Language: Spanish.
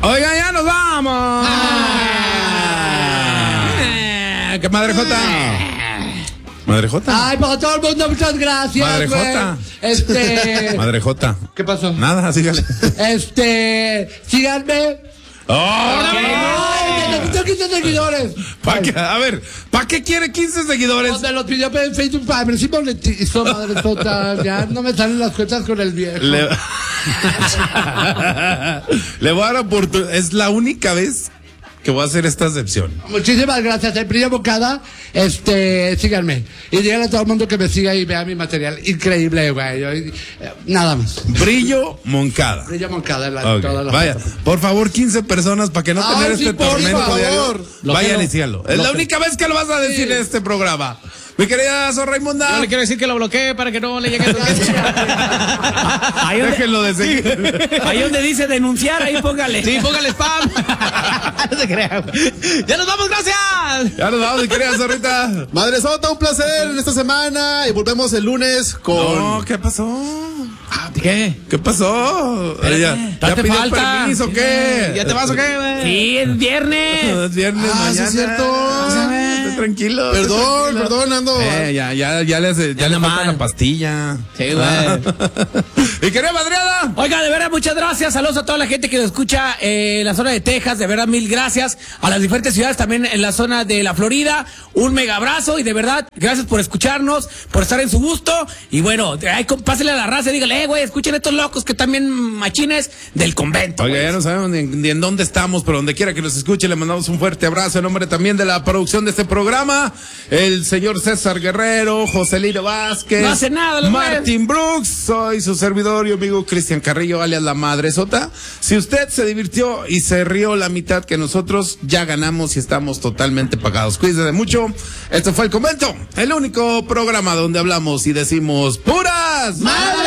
Oiga, ya nos vamos. ¿Qué madre Jota? Madre Jota. Ay, para todo el mundo, muchas gracias. Madre Jota. Madre Jota. ¿Qué pasó? Nada, sígale. Síganme. ¡Oh! Necesito 15 seguidores. A ver, ¿para qué quiere 15 seguidores? Donde lo pidió en Facebook, para ver si monetizo, madre Jota. Ya no me salen las cuentas con el viejo. Le voy a dar oportunidad. Es la única vez que voy a hacer esta excepción. Muchísimas gracias, el Brillo Moncada. Síganme. Y díganle a todo el mundo que me siga y vea mi material. Increíble, güey. Nada más. Brillo Moncada. Brillo Moncada en Okay. toda la Vaya, foto. por favor, 15 personas para que no tener sí, este por tormento favor. diario. Vayan y síganlo. Es la única vez que lo vas a decir en este programa. Mi querida Sor Raimunda. Yo le quiero decir que lo bloqueé para que no le llegue Déjenlo de seguir. Ahí donde dice denunciar, ahí póngale. Sí, póngale spam. No se crea. Ya nos vamos, gracias. Ya nos vamos, mi querida Zorrita. Madre Sota, un placer en esta semana y volvemos el lunes con... No, ¿qué pasó? ¿Qué? ¿Qué pasó? ¿Ya ¿te pidió falta? permiso o qué? ¿Ya te vas o qué, güey? Sí, es viernes. Es viernes, Ah, sí mañana. es cierto. Esté tranquilo. Perdón, ando... Ya le falta mal. la pastilla. Sí, güey. ¿Y querida madreada? Oiga, de verdad, muchas gracias. Saludos a toda la gente que nos escucha en la zona de Texas. De verdad, mil gracias. A las diferentes ciudades también en la zona de la Florida. Un mega abrazo y de verdad, gracias por escucharnos, por estar en su gusto. Y bueno, pásele a la raza y dígale, güey, escuchen estos locos que también machines del convento. Oiga, güey. ya no sabemos ni en dónde estamos, pero donde quiera que nos escuche, le mandamos un fuerte abrazo en nombre también de la producción de este programa. El señor César Guerrero, Joselito Vázquez. No hace nada, los Martín Brooks. Soy su servidor y amigo Cristian Carrillo, alias La Madre Sota. Si usted se divirtió y se rió la mitad que nosotros, ya ganamos y estamos totalmente pagados. Cuídense de mucho. Esto fue El Convento, el único programa donde hablamos y decimos puras madres.